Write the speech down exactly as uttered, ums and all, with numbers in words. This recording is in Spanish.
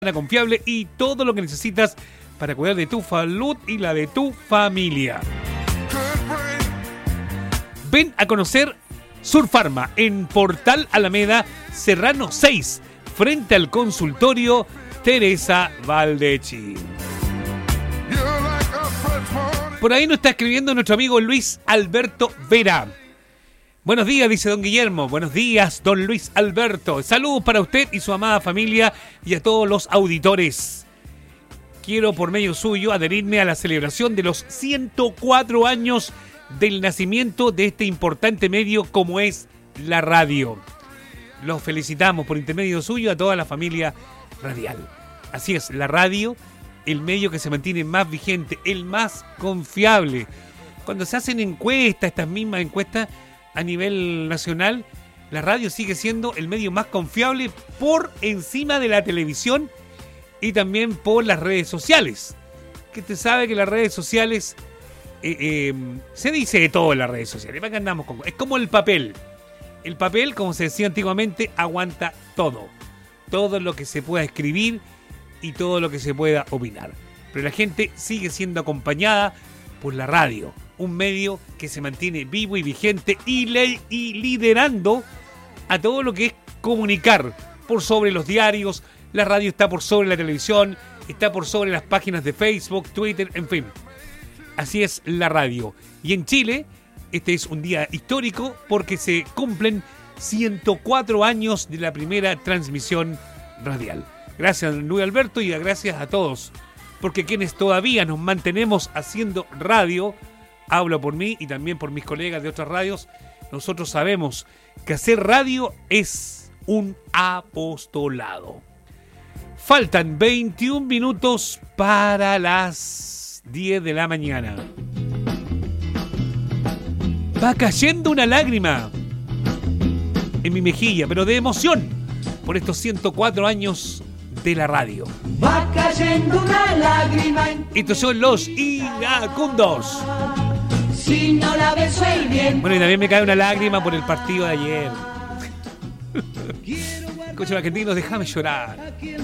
confiable y todo lo que necesitas para cuidar de tu salud y la de tu familia. Ven a conocer Surfarma en Portal Alameda Serrano seis, frente al consultorio Teresa Valdechi. Por ahí nos está escribiendo nuestro amigo Luis Alberto Vera. Buenos días, dice don Guillermo. Buenos días, don Luis Alberto. Saludos para usted y su amada familia y a todos los auditores. Quiero por medio suyo adherirme a la celebración de los ciento cuatro años del nacimiento de este importante medio como es la radio. Los felicitamos por intermedio suyo a toda la familia radial. Así es, la radio, el medio que se mantiene más vigente, el más confiable. Cuando se hacen encuestas, estas mismas encuestas a nivel nacional, la radio sigue siendo el medio más confiable por encima de la televisión y también por las redes sociales. Que te sabe que las redes sociales, eh, eh, se dice de todo en las redes sociales. ¿Para qué andamos con? Es como el papel. El papel, como se decía antiguamente, aguanta todo. Todo lo que se pueda escribir y todo lo que se pueda opinar. Pero la gente sigue siendo acompañada por la radio. Un medio que se mantiene vivo y vigente y, le, y liderando a todo lo que es comunicar por sobre los diarios. La radio está por sobre la televisión, está por sobre las páginas de Facebook, Twitter, en fin. Así es la radio. Y en Chile, este es un día histórico porque se cumplen ciento cuatro años de la primera transmisión radial. Gracias, Luis Alberto, y gracias a todos. Porque quienes todavía nos mantenemos haciendo radio, hablo por mí y también por mis colegas de otras radios, nosotros sabemos que hacer radio es un apostolado. Faltan veintiún minutos para las diez de la mañana. Va cayendo una lágrima en mi mejilla, pero de emoción, por estos ciento cuatro años de la radio. Va cayendo una lágrima. Estos son los iracundos. Si no la beso el bien. Bueno, y también me cae una lágrima por el partido de ayer. Coche argentinos, déjame llorar.